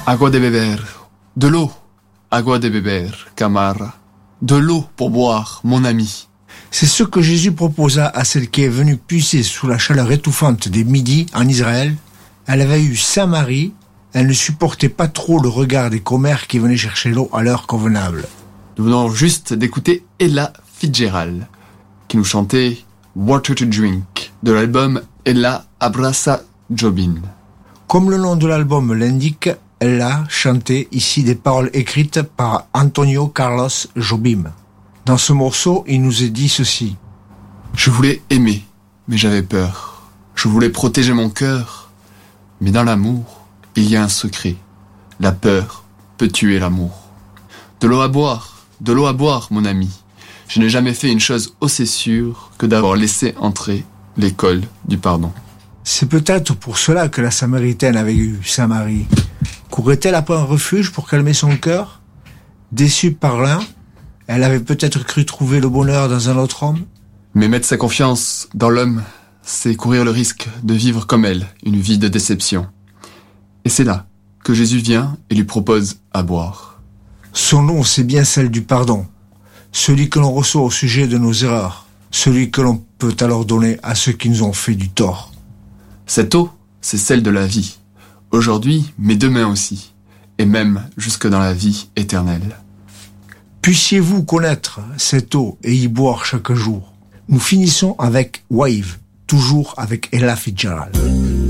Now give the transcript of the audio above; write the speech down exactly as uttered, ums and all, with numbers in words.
Agua de beber, de l'eau. Agua de beber, camara. De l'eau pour boire, mon ami. C'est ce que Jésus proposa à celle qui est venue puiser sous la chaleur étouffante des midis en Israël. Elle avait eu Saint-Marie, elle ne supportait pas trop le regard des commères qui venaient chercher l'eau à l'heure convenable. Nous venons juste d'écouter Ella Fitzgerald, qui nous chantait Water to Drink, de l'album Ella Abraça Jobim. Comme le nom de l'album l'indique, elle a chanté ici des paroles écrites par Antonio Carlos Jobim. Dans ce morceau, il nous est dit ceci. Je voulais aimer, mais j'avais peur. Je voulais protéger mon cœur, mais dans l'amour, il y a un secret. La peur peut tuer l'amour. De l'eau à boire, de l'eau à boire, mon ami. Je n'ai jamais fait une chose aussi sûre que d'avoir laissé entrer l'école du pardon. C'est peut-être pour cela que la Samaritaine avait eu Saint-Marie. Courait-elle après un refuge pour calmer son cœur? Déçue par l'un, elle avait peut-être cru trouver le bonheur dans un autre homme. Mais mettre sa confiance dans l'homme, c'est courir le risque de vivre comme elle, une vie de déception. Et c'est là que Jésus vient et lui propose à boire. Son nom, c'est bien celle du pardon, celui que l'on reçoit au sujet de nos erreurs, celui que l'on peut alors donner à ceux qui nous ont fait du tort. Cette eau, c'est celle de la vie, aujourd'hui, mais demain aussi, et même jusque dans la vie éternelle. Puissiez-vous connaître cette eau et y boire chaque jour. Nous finissons avec Wave, toujours avec Ella Fitzgerald.